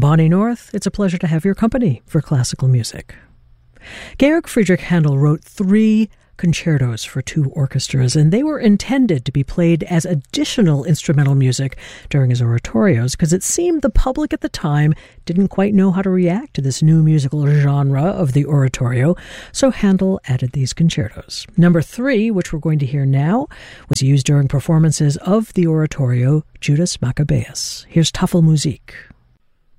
Bonnie North. It's a pleasure to have your company for classical music. Georg Friedrich Handel wrote 3 concertos for 2 orchestras, and they were intended to be played as additional instrumental music during his oratorios because it seemed the public at the time didn't quite know how to react to this new musical genre of the oratorio, so Handel added these concertos. Number 3, which we're going to hear now, was used during performances of the oratorio Judas Maccabeus. Here's Tafelmusik.